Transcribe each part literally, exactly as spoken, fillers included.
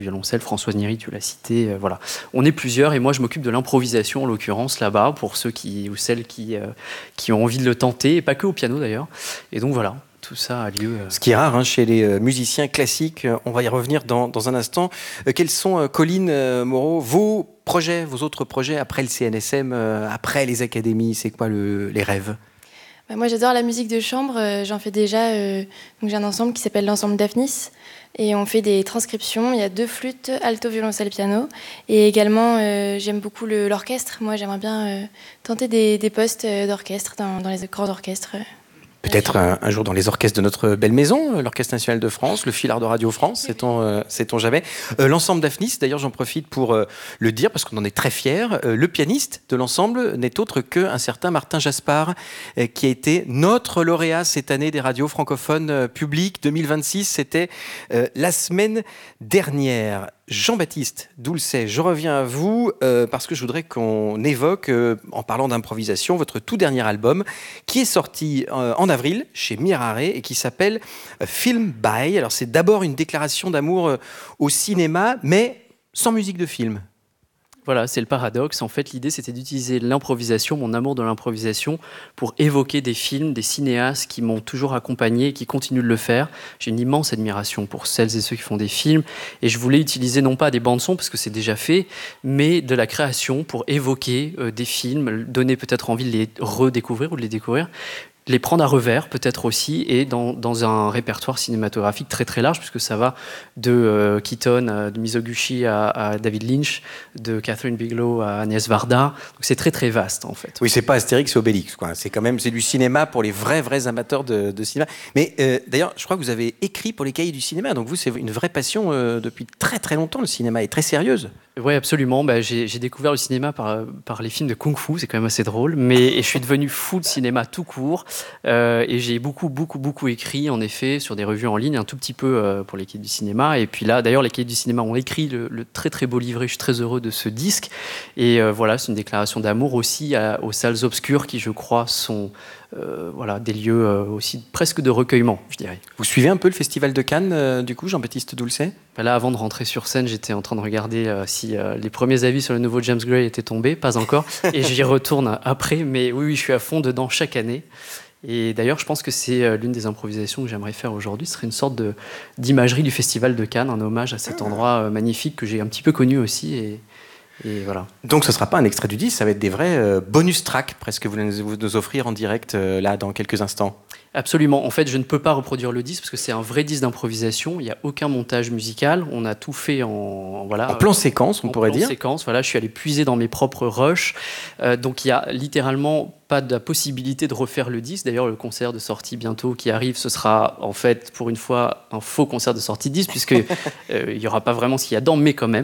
Violoncelle, Françoise Niry, tu l'as cité, euh, voilà. On est plusieurs et moi je m'occupe de l'improvisation en l'occurrence là-bas pour ceux qui, ou celles qui, euh, qui ont envie de le tenter, et pas que au piano d'ailleurs. Et donc voilà, tout ça a lieu. Euh... Ce qui est rare hein, chez les euh, musiciens classiques, on va y revenir dans, dans un instant. Euh, quels sont, euh, Colline euh, Moreau, vos projets, vos autres projets après le C N S M, euh, après les académies, c'est quoi le, les rêves? Bah, moi j'adore la musique de chambre, euh, j'en fais déjà, euh, donc j'ai un ensemble qui s'appelle l'ensemble Daphnis. Et on fait des transcriptions, il y a deux flûtes, alto, violoncelle, piano. Et également, euh, j'aime beaucoup le, l'orchestre. Moi, j'aimerais bien euh, tenter des, des postes d'orchestre dans, dans les grands orchestres. Peut-être un, un jour dans les orchestres de notre belle maison, l'Orchestre National de France, le Filard de Radio France, sait-on, euh, sait-on jamais. Euh, l'ensemble Daphnis, d'ailleurs j'en profite pour euh, le dire parce qu'on en est très fiers, euh, le pianiste de l'ensemble n'est autre qu'un certain Martin Jaspard, euh, qui a été notre lauréat cette année des radios francophones euh, publiques deux mille vingt-six, c'était euh, la semaine dernière. Jean-Baptiste Doulcet, je reviens à vous euh, parce que je voudrais qu'on évoque, euh, en parlant d'improvisation, votre tout dernier album qui est sorti euh, en avril chez Mirare et qui s'appelle euh, Film By. Alors c'est d'abord une déclaration d'amour euh, au cinéma, mais sans musique de film. Voilà, c'est le paradoxe. En fait, l'idée, c'était d'utiliser l'improvisation, mon amour de l'improvisation, pour évoquer des films, des cinéastes qui m'ont toujours accompagné et qui continuent de le faire. J'ai une immense admiration pour celles et ceux qui font des films. Et je voulais utiliser non pas des bandes-sons, parce que c'est déjà fait, mais de la création pour évoquer euh, des films, donner peut-être envie de les redécouvrir ou de les découvrir, les prendre à revers peut-être aussi, et dans, dans un répertoire cinématographique très très large, puisque ça va de euh, Keaton, euh, de Mizoguchi à, à David Lynch, de Catherine Bigelow à Agnès Varda. Donc c'est très très vaste en fait. Oui, c'est pas Astérix et Obélix, quoi. C'est quand même c'est du cinéma pour les vrais vrais amateurs de, de cinéma. Mais euh, d'ailleurs, je crois que vous avez écrit pour les Cahiers du cinéma, donc vous c'est une vraie passion euh, depuis très très longtemps. Le cinéma est très sérieuse. Oui, absolument. Bah, j'ai, j'ai découvert le cinéma par, par les films de kung-fu, c'est quand même assez drôle, mais et je suis devenu fou de cinéma tout court, euh, et j'ai beaucoup, beaucoup, beaucoup écrit, en effet, sur des revues en ligne, un tout petit peu euh, pour les Cahiers du cinéma, et puis là, d'ailleurs, les Cahiers du cinéma ont écrit le, le très, très beau livret, je suis très heureux de ce disque, et euh, voilà, c'est une déclaration d'amour aussi à, aux salles obscures qui, je crois, sont... Euh, voilà, des lieux euh, aussi presque de recueillement, je dirais. Vous suivez un peu le Festival de Cannes, euh, du coup, Jean-Baptiste Doulcet? Là, avant de rentrer sur scène, j'étais en train de regarder euh, si euh, les premiers avis sur le nouveau James Gray étaient tombés, pas encore, et j'y retourne après, mais oui, oui, je suis à fond dedans chaque année. Et d'ailleurs, je pense que c'est euh, l'une des improvisations que j'aimerais faire aujourd'hui. Ce serait une sorte de, d'imagerie du Festival de Cannes, un hommage à cet endroit euh, magnifique que j'ai un petit peu connu aussi, et Et voilà. Donc ce ne sera pas un extrait du disque, ça va être des vrais euh, bonus tracks presque que vous allez vous nous offrir en direct euh, là dans quelques instants. Absolument. En fait, je ne peux pas reproduire le disque parce que c'est un vrai disque d'improvisation. Il n'y a aucun montage musical. On a tout fait en voilà. En plan séquence, on en pourrait plan dire. Séquence. Voilà, je suis allé puiser dans mes propres rushs. Euh, donc il y a littéralement pas de la possibilité de refaire le disque. D'ailleurs, le concert de sortie bientôt qui arrive, ce sera en fait pour une fois un faux concert de sortie de disque puisque euh, il y aura pas vraiment ce qu'il y a dedans, mais quand même.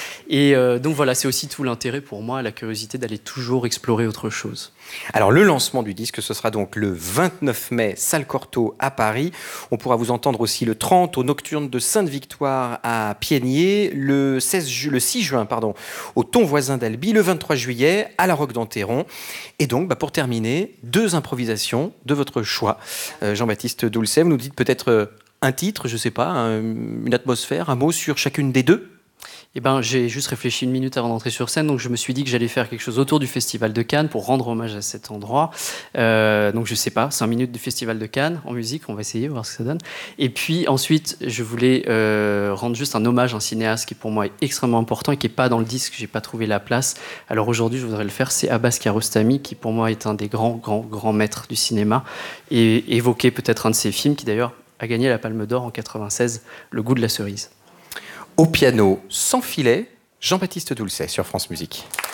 Et euh, donc voilà, c'est aussi tout l'intérêt pour moi, la curiosité d'aller toujours explorer autre chose. Alors le lancement du disque, ce sera donc le vingt-neuf mai, salle Cortot à Paris. On pourra vous entendre aussi le trente au Nocturne de Sainte-Victoire à Piégnier, le, seize ju- le six juin pardon, au Ton Voisin d'Albi, le vingt-trois juillet à la Roque d'Enterron. Et donc, bah, pour terminer, deux improvisations de votre choix. Euh, Jean-Baptiste Doulcet, vous nous dites peut-être euh, un titre, je ne sais pas, un, une atmosphère, un mot sur chacune des deux? Eh ben, j'ai juste réfléchi une minute avant d'entrer sur scène, donc je me suis dit que j'allais faire quelque chose autour du Festival de Cannes pour rendre hommage à cet endroit. Euh, donc je sais pas, cinq minutes du Festival de Cannes en musique, on va essayer, voir ce que ça donne. Et puis ensuite, je voulais euh, rendre juste un hommage à un cinéaste qui pour moi est extrêmement important et qui est pas dans le disque, j'ai pas trouvé la place. Alors aujourd'hui, je voudrais le faire, c'est Abbas Kiarostami, qui pour moi est un des grands, grands, grands maîtres du cinéma, et évoquer peut-être un de ses films qui d'ailleurs a gagné la Palme d'Or en quatre-vingt-seize, Le Goût de la cerise. Au piano, sans filet, Jean-Baptiste Doulcet sur France Musique.